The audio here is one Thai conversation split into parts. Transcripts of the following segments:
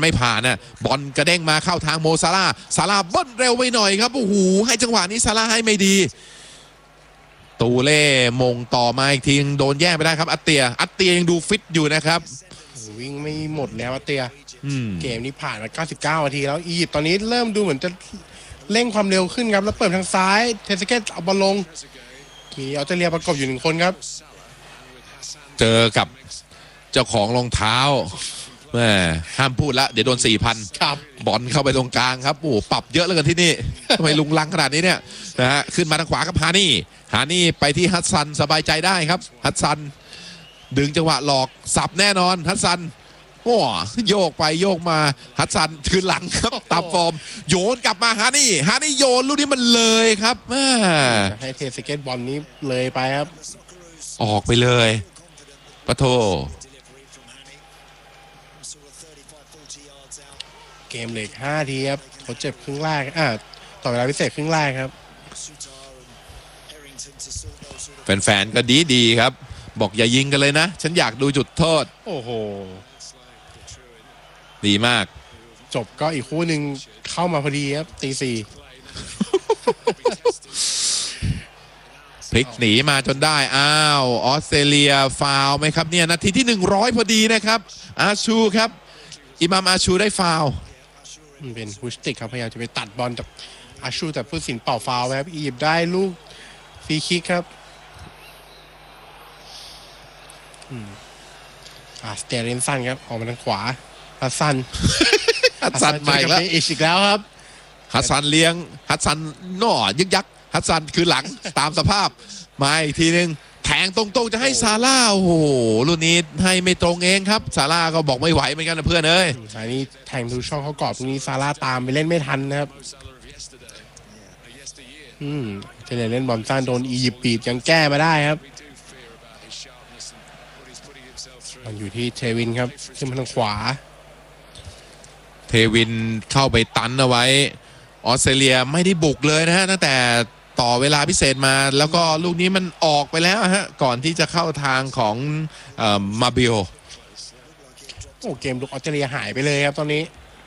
ไม่ผ่านนะบอลกระเด้งมาเข้าทางโมซาร่าเบิ้ลเร็วไปหน่อยครับโอ้โหให้จังหวะนี้ซาร่าให้ไม่ดีตูเล่มงต่อมาอีกทีโดนแย่งไปได้ครับอัตเตียยังดูฟิตอยู่นะครับวิ่งไม่หมดแล้วอัตเตียเกมนี้ผ่านมา99นาทีแล้วอียิปต์ตอนนี้เริ่มดูเหมือนจะเร่งความเร็วขึ้นครับแล้วเปิดทางซ้ายเทสเกตเอาบอลลงมีออสเตรเลียประกบอยู่1คนครับเจอกับเจ้าของรองเท้าแม่ห้ามพูดละเดี๋ยวโดน 4,000 ครับบอลเข้าไปตรงกลางครับโอ้ปรับเยอะเลยกันที่นี่ทำไมลุงลังขนาดนี้เนี่ยนะฮะขึ้นมาทางขวากับฮานี่ไปที่ฮัสซันสบายใจได้ครับฮัสซันดึงจังหวะหลอกสับแน่นอนฮัสซันโอ้โยกไปโยกมาฮัสซันคืนหลังครับตามฟอร์มโยนกลับมาฮานี่โยนลูกนี้มันเลยครับให้เทสเกตบอลนี้เลยไปครับออกไปเลยปะโทเกมเหลือ5ทีครับเขาเจ็บครึ่งแรกต่อเวลาพิเศษครึ่งแรกครับแฟนๆก็ดีครับบอกอย่ายิงกันเลยนะฉันอยากดูจุดโทษโอ้โหดีมากจบก็อีกคู่หนึ่งเข้ามาพอดีครับตี 4 พลิกหนีมาจนได้อ้าวออสเตรเลียฟาวไหมครับเนี่ยนาทีที่100พอดีนะครับอาชูครับอิมามอาชูได้ฟาวเป็นฮุสติกครับพยายามจะไปตัดบอลจากอาชูแต่ผู้ตัดสินเป่าฟาวครับอียิปต์ได้ลูกฟรีคิกครับสเตเรนสันครับออกมาทางขวาฮัสซันใหม่แล้วอีกแล้วครับฮัสซันเลี้ยงฮัสซันหน่อยึกยักฮัสซันคือหลังตามสภาพมาอีกทีนึงแทงตรงๆจะให้ซาร่าโอ้โหลูกนี้ให้ไม่ตรงเองครับซาร่าก็บอกไม่ไหวเหมือนกันนะเพื่อนเอ้ยอันนี้แทงทูช่องเขากรอบตรงนี้ซาร่าตามไปเล่นไม่ทันนะครับจะเล่นบอลสั้นโดนอียิปต์ปีดยังแก้มาได้ครับมันอยู่ที่เทวินครับขึ้นมาทางขวาเทวินเข้าไปตันเอาไว้ออสเตรเลียไม่ได้บุกเลยนะฮะตั้งแต่ต่อเวลาพิเศษมาแล้วก็ลูกนี้มันออกไปแล้วฮะก่อนที่จะเข้าทางของมาบิโอโอ้เกมลุกออสเตรเลียหายไปเลยครับตอนนี้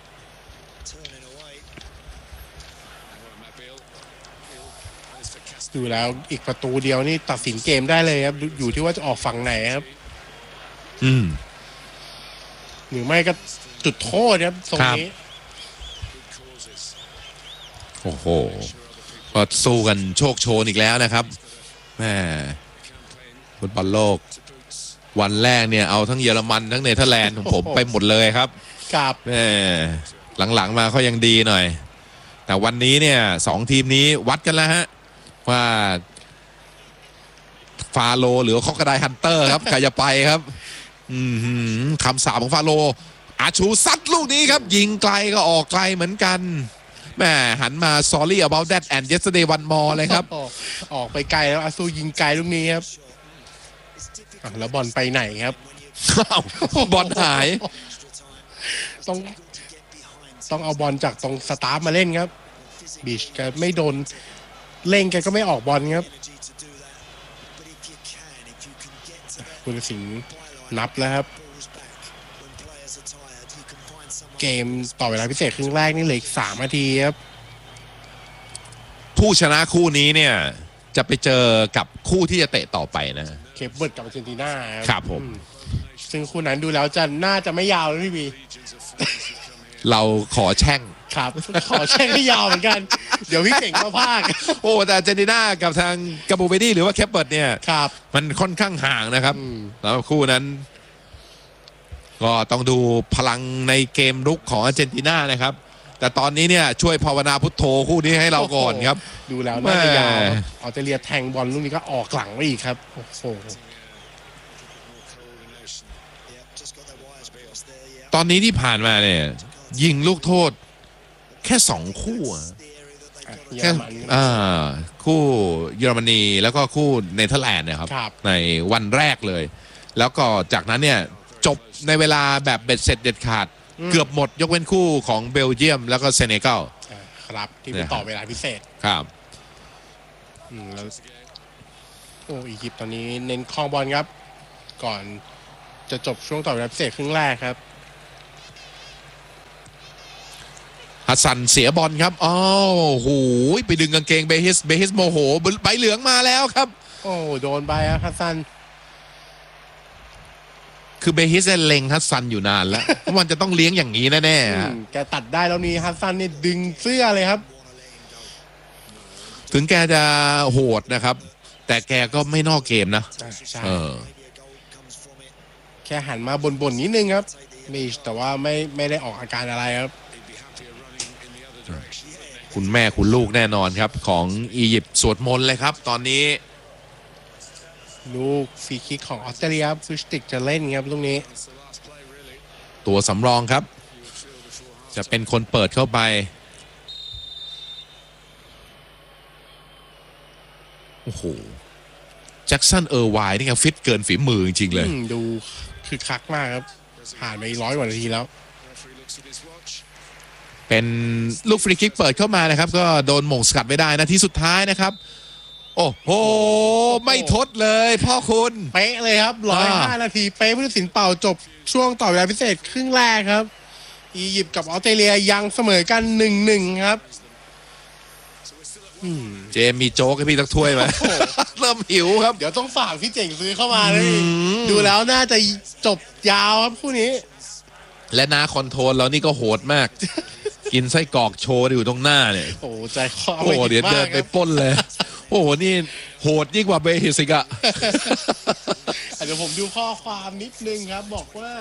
ดูแล้วอีกประตูเดียวนี่ตัดสินเกมได้เลยครับอยู่ที่ว่าจะออกฝั่งไหนครับหรือไม่ก็จุดโทษครับตรงนี้โอ้โหก็สู้กันโชคโชนอีกแล้วนะครับแม่ฟุตบอลโลกวันแรกเนี่ยเอาทั้งเยอรมันทั้งเนเธอร์แลนด์ของผมไปหมดเลยครับครับแม่หลังๆมาเขายังดีหน่อยแต่วันนี้เนี่ย2ทีมนี้วัดกันแล้วฮะว่าฟาโลหรือคอกระไดฮันเตอร์ครับใครจะไปครับคำสาปของฟาโลอาชูซัดลูกนี้ครับยิงไกลก็ออกไกลเหมือนกันแม่หันมา sorry about that and yesterday one more เลยครับออกไปไกลแล้วอาซูยิงไกลลูกนี้ครับแล้วบอลไปไหนครับบอลหายต้องเอาบอลจากตรงสตาร์ฟมาเล่นครับบีชแกไม่โดนเล่งแกก็ไม่ออกบอลครับคุณสิงห์นับแล้วครับเกมต่อเวลาพิเศษครึ่งแรกนี่เหลืออีก3 นาทีครับผู้ชนะคู่นี้เนี่ยจะไปเจอกับคู่ที่จะเตะต่อไปนะเคปเวิร์ดกับอาร์เจนตินาครับผมซึ่งคู่นั้นดูแล้วน่าจะไม่ยาวเลยพี่บีเราขอแช่งครับขอแช่งให้ยาวเหมือนกันเดี๋ยวพี่เก่งมาพากโอ้แต่อาร์เจนตินากับทางกาโบเวดีหรือว่าเคปเวิร์ดเนี่ยมันค่อนข้างห่างนะครับแล้วคู่นั้นก็ต้องดูพลังในเกมรุกของอาร์เจนตินานะครับแต่ตอนนี้เนี่ยช่วยภาวนาพุทโธคู่นี้ให้เราก่อนครับดูแล้วน่าจะยาวออสเตรเลียแทงบอลลูกนี้ก็ออกหลังไปอีกครับโอ้โหตอนนี้ที่ผ่านมาเนี่ยยิงลูกโทษแค่2 คู่แค่คู่เยอรมนีแล้วก็คู่เนเธอร์แลนด์นะครับในวันแรกเลยแล้วก็จากนั้นเนี่ยจบในเวลาแบบเบ็ดเสร็จเด็ดขาดเกือบหมดยกเว้นคู่ของเบลเยียมแล้วก็เซเนกัลครับที่ไปต่อเวลาพิเศษครับแล้วอียิปต์ตอนนี้เน้นครองบอลครับก่อนจะจบช่วงต่อเวลาพิเศษครึ่งแรกครับฮัสซันเสียบอลครับอ้าวโหไปดึงกางเกงเบฮิสโมโหใบเหลืองมาแล้วครับโอ้โดนไปครับฮัสซันคือเบฮิสเนี่ยเล็งฮัสซันอยู่นานแล้ว เพราะมันจะต้องเลี้ยงอย่างนี้แน่ๆฮะแกตัดได้แล้วนี่ฮัสซันนี่ดึงเสื้อเลยครับถึงแกจะโหดนะครับ แต่แกก็ไม่นอกเกมนะใช่เออแค่หันมาบ่นๆนิดนึงครับมีแต่ว่าไม่ได้ออกอาการอะไรครับคุณแม่คุณลูกแน่นอนครับ ของอียิปต์สวดมนต์เลยครับ ตอนนี้ลูกฟรีคิกของออสเตรเลียครับฟูสติกจะเล่นครับลูกนี้ตัวสำรองครับ จะเป็นคนเปิดเข้าไป โอ้โหแจ็คสันไวน์นี่ครับฟิตเกินฝีมือจริงๆเลยดูคือคักมากครับผ่านไป100 กว่านาทีแล้วเป็นลูกฟรีคิกเปิดเข้ามานะครับ ก็โดนหม่งสกัดไม่ได้นะที่สุดท้ายนะครับ โอ้โห ไม่ทดเลยพ่อคุณเป๊ะเลยครับ105 นาทีเป๊ะผู้ตัดสินเป่าจบช่วงต่อเวลาพิเศษครึ่งแรกครับ อียิปต์กับออสเตรเลียยังเสมอกัน 1-1 ครับเจมมีโจ๊กให้พี่สักถ้วยไหม เริ่มหิวครับเดี๋ยวต้องฝากพี่เจ๋งซื้อเข้ามาเลยดูแล้วน่าจะจบยาวครับคู่นี้และนาคอนโทรลเรานี่ก็โหดมาก กินไส้กรอกโชว์อยู่ตรงหน้าเนี่ยโอ้ใจคอโอ้เดี๋ยวเดินไปปล้นเลย โอ้โหนี่โหดยิ่งกว่าเบฮิสิกอะเดี๋ยวผมดูข้อความนิดนึงครับ บอกว่า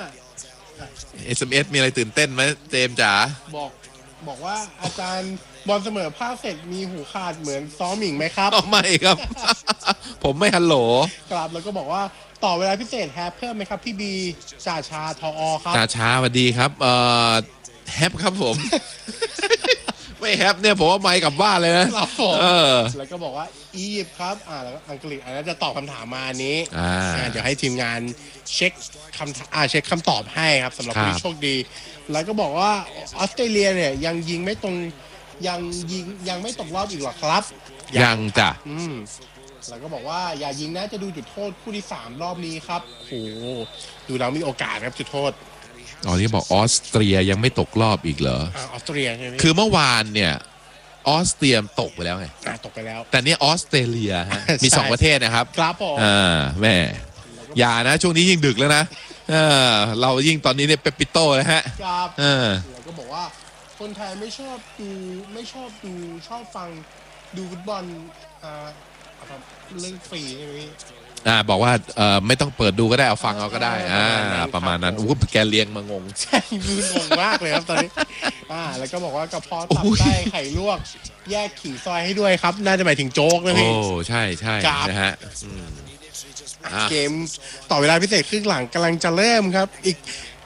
SMS มีอะไรตื่นเต้นไหมเจมจ๋าบอกว่าอาจารย์บอลเสมอภาคเสร็จมีหูขาดเหมือนซ้อมหมิงไหมครับอ๋อไม่ครับ ผมไม่ฮัลโหลครับแล้วก็บอกว่าต่อเวลาพิเศษแฮปเพิ่มไหมครับพี่บีจ่าชาทอครับช้าสวัสดีครับแฮปครับผม ไม่แฮปเนี่ยผมว่าไม่กลับบ้านเลยนะครับผมเออแล้วก็บอกว่าอียิปต์ครับแล้วก็อังกฤษอันนั้นจะตอบคำถามมาอันนี้ เดี๋ยวให้ทีมงานเช็คเช็คคำตอบให้ครับสำหรับผู้โชคดี แล้วก็บอกว่าออสเตรเลียเนี่ยยังยิงไม่ตรงยังไม่ตกรอบอีกหรอครับยังจ้ะแล้วก็บอกว่าอย่ายิงนะจะดูจุดโทษคู่ที่3รอบนี้ครับโหดูแล้วมีโอกาสครับจุดโทษอ๋อที่บอกออสเตรียยังไม่ตกรอบอีกเหรอออสเตรียใช่ไหมคือเมื่อวานเนี่ยออสเตรียตกไปแล้วไงตกไปแล้วแต่นี่ออสเตรเลียฮะ มีใช่ 2 ประเทศนะครับครับผมแม่อย่านะช่วงนี้ยิ่งดึกแล้วนะเรายิ่งตอนนี้เนี่ยเปปปิโต้เลยฮะครับเออแล้วก็บอกว่าคนไทยไม่ชอบฟังดูฟุตบอลเรื่องฟรีใช่ไหมพี่บอกว่าไม่ต้องเปิดดูก็ได้เอาฟังเอาก็ได้ประมาณนั้นแกเลี้ยงมางงใช่คืองงมากเลยครับตอนนี้แล้วก็บอกว่ากระเพาะตับไส้ไข่ลวกแยกขิงซอยให้ด้วยครับ น่าจะหมายถึงโจ๊กนะโอ้พี่ใช่นะฮะเกมต่อเวลาพิเศษครึ่งหลังกำลังจะเริ่มครับ อีก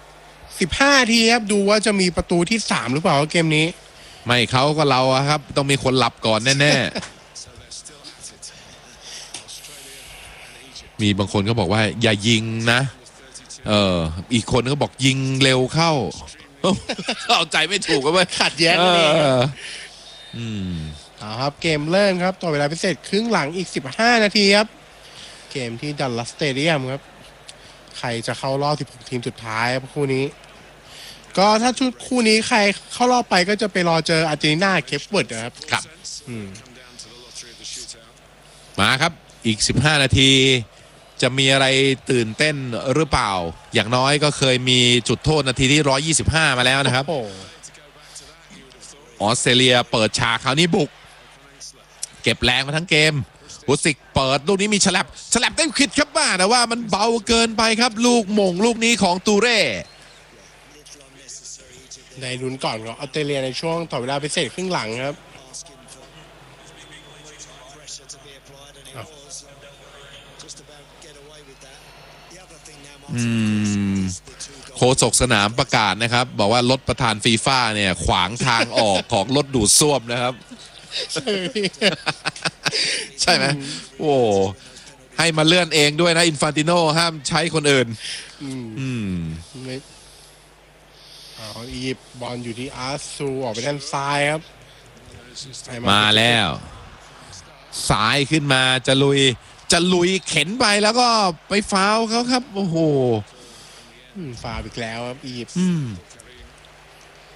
15 ทีครับดูว่าจะมีประตูที่3หรือเปล่าเกมนี้ไม่เขาก็เราอะครับ ต้องมีคนหลับก่อนแน่ๆ มีบางคนก็บอกว่าอย่ายิงนะอีกคนก็บอกยิงเร็วเข้า เอาใจไม่ถูกก็ไม่ขัดแย้งกันเองครับเกมเริ่มครับต่อเวลาพิเศษครึ่งหลังอีก15 นาทีครับเกมที่ดัลลัสสเตเดียมครับใครจะเข้ารอบ16 ทีมสุดท้ายครับคู่นี้ ก็ถ้าชุดคู่นี้ใครเข้ารอบไปก็จะไปรอเจออาร์เจนตินาเคปเวิร์ดนะครับครับมาครับอีก15 นาทีจะมีอะไรตื่นเต้นหรือเปล่าอย่างน้อยก็เคยมีจุดโทษนาทีที่125มาแล้วนะครับออสเตรเลียเปิดฉากคราวนี้บุกเก็บแรงมาทั้งเกมบุสิกเปิดลูกนี้มีฉลับได้คิดครับบ้าแต่ว่ามันเบาเกินไปครับลูกหม่งลูกนี้ของตูเร่ได้ลุ้นก่อนของออสเตรเลียในช่วงต่อเวลาพิเศษครึ่งหลังครับโฆษกสนามประกาศนะครับบอกว่ารถประธานฟีฟ่าเนี่ยขวางทางออกของรถดูดซ่วมนะครับ ใช่ไหมโอ้ให้มาเลื่อนเองด้วยนะอินฟานติโนห้ามใช้คนอื่นอียิปต์บอลอยู่ที่อาร์ซูออกไปด้านซ้ายครับมาแล้วสายขึ้นมาจะลุยเข็นไปแล้วก็ไปฟาวเขาครับโอ้โหฟาวอีกแล้วครับอียิปต์